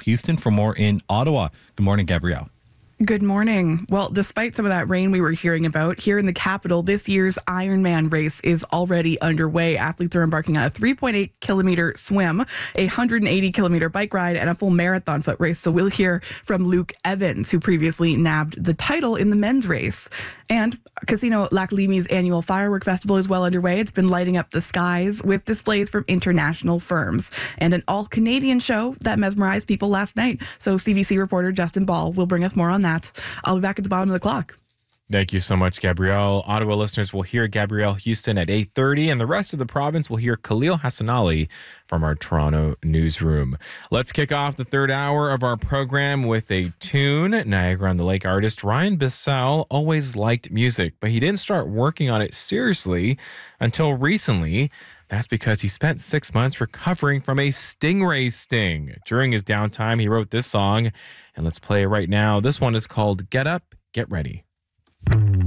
Houston for more in Ottawa. Good morning, Gabrielle. Good morning. Well, despite some of that rain we were hearing about, here in the capital, this year's Ironman race is already underway. Athletes are embarking on a 3.8 kilometer swim, a 180 kilometer bike ride, and a full marathon foot race. So we'll hear from Luke Evans, who previously nabbed the title in the men's race. And Casino Lac Limy's annual firework festival is well underway. It's been lighting up the skies with displays from international firms and an all-Canadian show that mesmerized people last night. So CBC reporter Justin Ball will bring us more on that. I'll be back at the bottom of the clock. Thank you so much, Gabrielle. Ottawa listeners will hear Gabrielle Houston at 8:30, and the rest of the province will hear Khalil Hassanali from our Toronto newsroom. Let's kick off the third hour of our program with a tune. Niagara-on-the-Lake artist Ryan Bissell always liked music, but he didn't start working on it seriously until recently. That's because he spent 6 months recovering from a stingray sting. During his downtime, he wrote this song, and let's play it right now. This one is called Get Up, Get Ready.